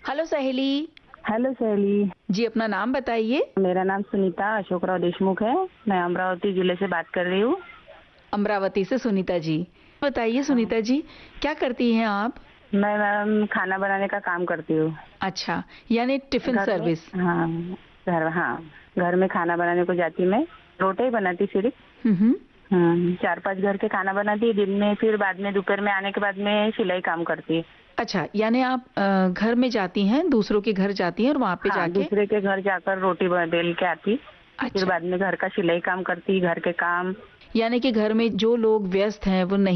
Hello सहेली। Hello सहेली। जी, अपना नाम बताइए। मेरा नाम सुनीता अशोकराव देशमुख है। मैं अमरावती जिले से बात कर रही हूँ। अमरावती से सुनीता जी। बताइए हाँ। सुनीता जी, क्या करती हैं आप? मैं मैम खाना बनाने का काम करती हूँ। अच्छा, यानी टिफिन घर में। सर्विस। हाँ। हाँ, घर में खाना बनाने को जाती मैं। रोटी ही बनाती सिर्फ। हम्म। 4-5 घर के खाना बनाती दिन में, फिर बाद में दोपहर में आने के बाद में सिलाई काम करती। अच्छा, यानी आप घर में जाती हैं, दूसरों के घर जाती हैं और वहाँ पे हाँ, जाके। दूसरे के घर जाकर रोटी बेल के आती। फिर अच्छा, बाद में घर का सिलाई काम करती, घर के काम। यानी कि घर में जो लोग व्यस्त हैं वो नहीं